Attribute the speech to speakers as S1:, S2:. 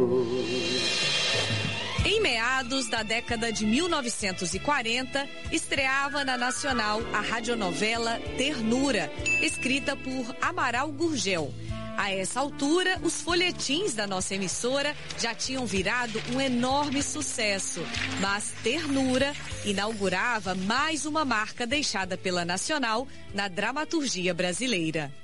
S1: Em meados da década de 1940, estreava na Nacional a radionovela Ternura, escrita por Amaral Gurgel. A essa altura, os folhetins da nossa emissora já tinham virado um enorme sucesso, mas Ternura inaugurava mais uma marca deixada pela Nacional na dramaturgia brasileira.